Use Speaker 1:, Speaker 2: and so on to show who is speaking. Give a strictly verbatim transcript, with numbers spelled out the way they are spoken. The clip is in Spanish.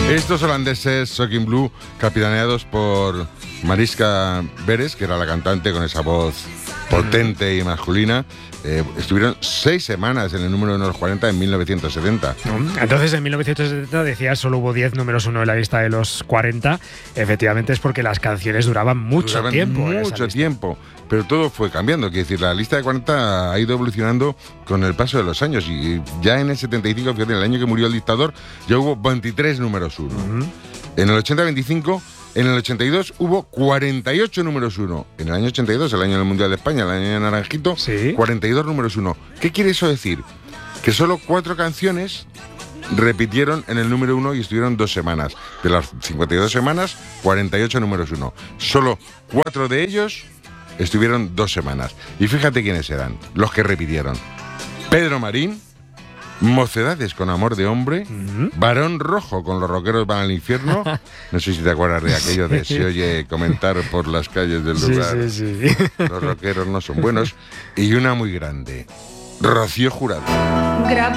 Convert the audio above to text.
Speaker 1: Estos holandeses, Shocking Blue, capitaneados por Mariska Beres, que era la cantante con esa voz potente y masculina, eh, estuvieron seis semanas en el número uno de los cuarenta en mil novecientos setenta.
Speaker 2: Entonces, en mil novecientos setenta decías solo hubo diez números uno en la lista de los cuarenta. Efectivamente es porque las canciones duraban mucho
Speaker 1: duraban
Speaker 2: tiempo.
Speaker 1: Mucho tiempo, pero todo fue cambiando. Quiero decir, la lista de cuarenta ha ido evolucionando con el paso de los años y ya en el setenta y cinco, fíjate, en el año que murió el dictador, ya hubo veintitrés números uno. Uh-huh. En el ochenta, veinticinco. En el ochenta y dos hubo cuarenta y ocho números uno. En el año ochenta y dos, el año del Mundial de España, el año de Naranjito, ¿sí? cuarenta y dos números uno. ¿Qué quiere eso decir? Que solo cuatro canciones repitieron en el número uno y estuvieron dos semanas. De las cincuenta y dos semanas, cuarenta y ocho números uno. Solo cuatro de ellos estuvieron dos semanas. Y fíjate quiénes eran, los que repitieron. Pedro Marín, Mocedades con Amor de Hombre, uh-huh. Barón Rojo con Los Rockeros Van al Infierno. No sé si te acuerdas de aquello de se oye comentar por las calles del lugar.
Speaker 2: Sí, sí, sí.
Speaker 1: Los rockeros no son buenos. Y una muy grande, Rocío Jurado.